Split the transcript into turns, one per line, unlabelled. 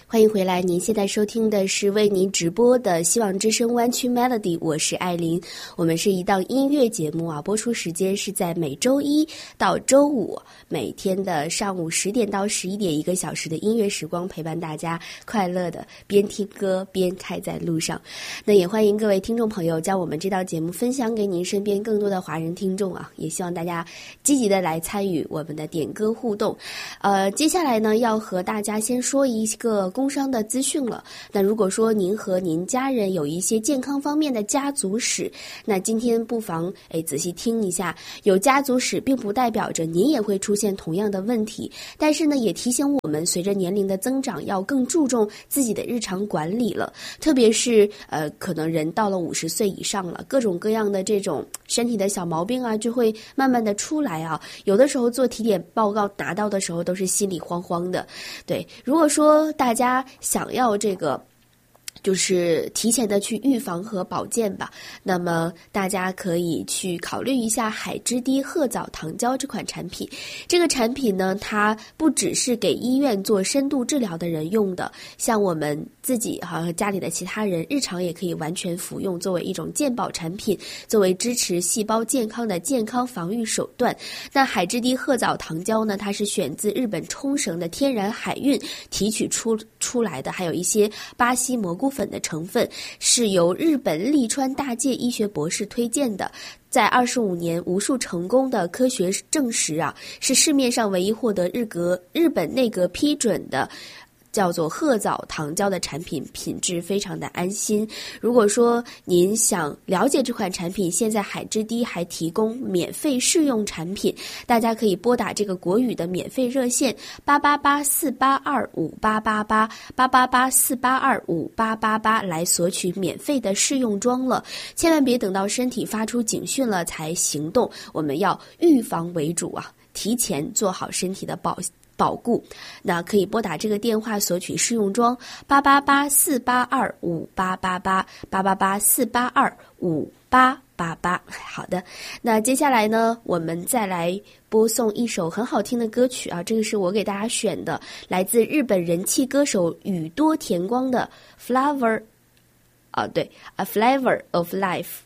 欢迎回来，您现在收听的是为您直播的希望之声湾区 Melody， 我是艾琳。我们是一档音乐节目啊，播出时间是在每周一到周五，每天的上午10点到11点，1个小时的音乐时光，陪伴大家快乐的边听歌边开在路上。那也欢迎各位听众朋友将我们这档节目分享给您身边更多的华人听众啊，也希望大家积极的来参与我们的点歌互动。接下来呢，要和大家先说一个工商的资讯了。那如果说您和您家人有一些健康方面的家族史，那今天不妨仔细听一下。有家族史并不代表着您也会出现同样的问题，但是呢，也提醒我们随着年龄的增长，要更注重自己的日常管理了。特别是可能人到了50岁以上了，各种各样的这种身体的小毛病啊，就会慢慢的出来啊。有的时候做体检报告拿到的时候，都是心里慌慌的。对，如果说大家想要这个就是提前的去预防和保健吧，那么大家可以去考虑一下海之滴褐藻糖胶这款产品。这个产品呢，它不只是给医院做深度治疗的人用的，像我们自己和家里的其他人日常也可以完全服用，作为一种健保产品，作为支持细胞健康的健康防御手段。那海之滴褐藻糖胶呢，它是选自日本冲绳的天然海运提取出来的，还有一些巴西蘑菇粉的成分，是由日本利川大介医学博士推荐的。在25年无数成功的科学证实啊，是市面上唯一获得日本内阁批准的叫做褐藻糖胶的产品，品质非常的安心。如果说您想了解这款产品，现在海之滴还提供免费试用产品，大家可以拨打这个国语的免费热线88848258888 888482588来索取免费的试用装了。千万别等到身体发出警讯了才行动，我们要预防为主啊，提前做好身体的保固。那可以拨打这个电话索取试用装888482588 888482588。好的，那接下来呢，我们再来播送一首很好听的歌曲啊，这个是我给大家选的，来自日本人气歌手宇多田光的 A Flavor of Life。